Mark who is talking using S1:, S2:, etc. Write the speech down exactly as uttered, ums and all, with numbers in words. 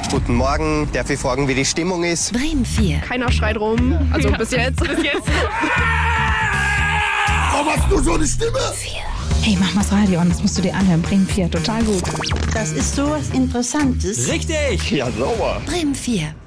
S1: Guten Morgen, darf ich fragen, wie die Stimmung ist?
S2: Bremen vier.
S3: Keiner schreit rum, also
S2: ja.
S3: bis jetzt. Bis jetzt.
S4: Warum hast du so eine Stimme?
S2: vier.
S5: Hey, mach mal das Radio an, das musst du dir anhören. Bremen vier, total gut.
S6: Das ist sowas Interessantes.
S7: Richtig!
S1: Ja, sauber.
S2: Bremen vier.